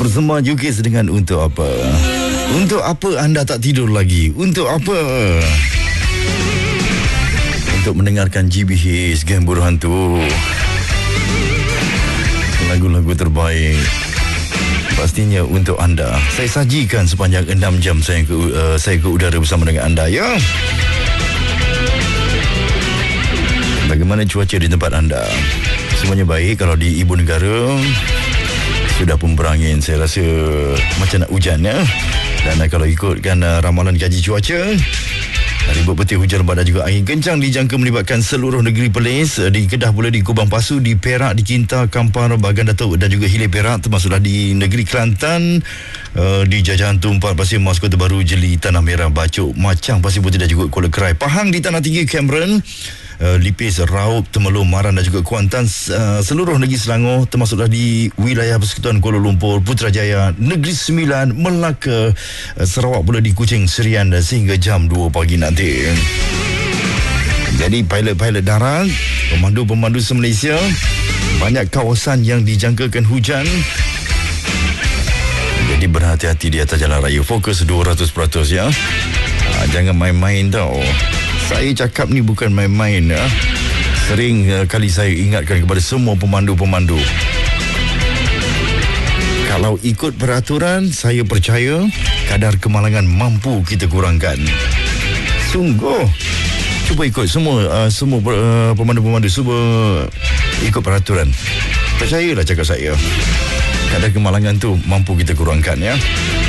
bersama Jukis dengan Untuk Apa. Untuk apa anda tak tidur lagi? Untuk apa? Untuk mendengarkan GBH Geng Buruh Hantu, lagu-lagu terbaik pastinya untuk anda. Saya sajikan sepanjang 6 jam saya ke udara bersama dengan anda, ya. Bagaimana cuaca di tempat anda? Semuanya baik. Kalau di ibu negara sudah pun berangin, saya rasa macam nak hujan, ya. Dan kalau ikutkan ramalan kaji cuaca, ribut petir, hujan lebat dan juga angin kencang dijangka melibatkan seluruh negeri Perlis. Di Kedah pula, di Kubang Pasu, di Perak, di Kinta, Kampar, Bagan Datuk dan juga Hilir Perak, termasuklah di negeri Kelantan, di Jajahan Tumpat, Pasir Mas, Kota Baru, Jeli, Tanah Merah, Bacok, Macang, Pasir Putih dan juga Kuala Kerai. Pahang di Tanah Tinggi, Cameron, Lipis, Raup, Temelung, Maran dan juga Kuantan, seluruh negeri Selangor, termasuklah di wilayah Persekutuan Kuala Lumpur, Putrajaya, Negeri Sembilan, Melaka, Sarawak pula di Kuching, Serian sehingga jam 2 pagi nanti. Jadi pilot-pilot darat, pemandu-pemandu se-Malaysia, banyak kawasan yang dijangkakan hujan. Jadi berhati-hati di atas jalan raya. Fokus 200%, ya. Jangan main-main tau. Saya cakap ni bukan main-main, ya. Sering kali saya ingatkan kepada semua pemandu-pemandu. Kalau ikut peraturan, saya percaya kadar kemalangan mampu kita kurangkan. Sungguh. Cuba ikut semua pemandu-pemandu, cuba ikut peraturan. Percayalah cakap saya. Kadar kemalangan tu mampu kita kurangkan, ya.